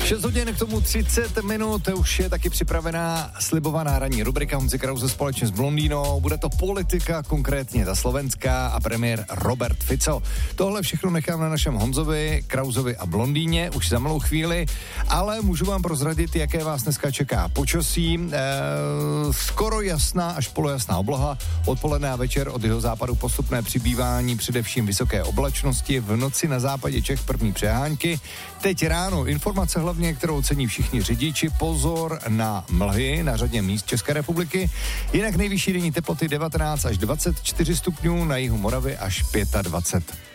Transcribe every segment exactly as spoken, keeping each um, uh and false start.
šest hodin k tomu třicet minut, už je taky připravená slibovaná ranní rubrika Honzy Krause společně s Blondínou. Bude to politika, konkrétně ta slovenská a premiér Robert Fico. Tohle všechno nechám na našem Honzovi, Krausovi a Blondíně už za malou chvíli, ale můžu vám prozradit, jaké vás dneska čeká počasí. E, skoro jasná až polojasná obloha, odpoledne a večer od jihozápadu postupné přibývání, především vysoké oblačnosti, v noci na západě Čech první přehánky. Teď ráno informace hlavně, kterou cení všichni řidiči, pozor na mlhy na řadě míst České republiky. Jinak nejvyšší denní teploty devatenáct až dvacet čtyři stupňů, na jihu Moravy až dvacet pět.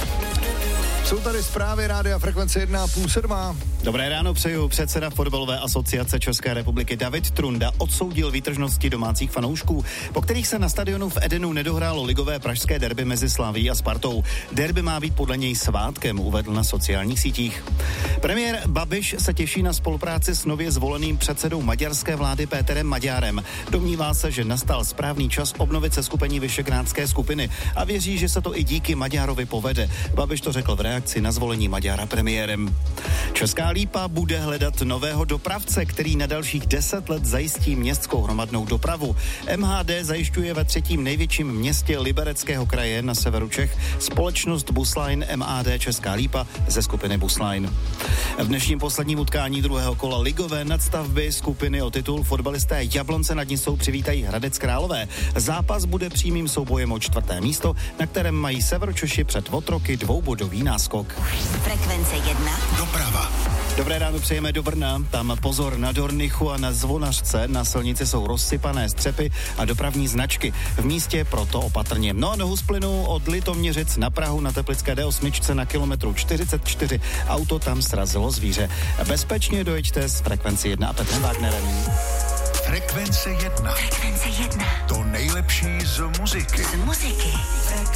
Jsou tady zprávy Rádia Frekvence jedna a půl sedmá. Dobré ráno přeju. Předseda fotbalové asociace České republiky David Trunda odsoudil výtržnosti domácích fanoušků, po kterých se na stadionu v Edenu nedohrálo ligové pražské derby mezi Slavií a Spartou. Derby má být podle něj svátkem, uvedl na sociálních sítích. Premiér Babiš se těší na spolupráci s nově zvoleným předsedou maďarské vlády Péterem Maďárem. Domnívá se, že nastal správný čas obnovit seskupení Visegrádské skupiny a věří, že se to i díky Maďárovi povede. Babiš to řekl v reakci na zvolení Maďára premiérem. Česká Lípa bude hledat nového dopravce, který na dalších deset let zajistí městskou hromadnou dopravu. M H D zajišťuje ve třetím největším městě Libereckého kraje na severu Čech společnost Busline M H D Česká Lípa ze skupiny Busline. V dnešním posledním utkání druhého kola ligové nadstavby skupiny o titul fotbalisté Jablonce nad Nisou přivítají Hradec Králové. Zápas bude přímým soubojem o čtvrté místo, na kterém mají Severočeši před otroky dvoubodový náskok. Frekvence jedna. Doprava. Dobré ráno, přejeme do Brna. Tam pozor na Dornichu a na Zvonařce. Na silnici jsou rozsypané střepy a dopravní značky. V místě proto opatrně. No a nohu z plynu od Litoměřic na Prahu na Teplické D osm na kilometru čtyřicet čtyři. Auto tam srazilo zvíře. Bezpečně dojeďte s Frekvenci jedna a Petrem Wagnerem. Frekvence jedna. Frekvence jedna. To nejlepší z muziky. Z muziky.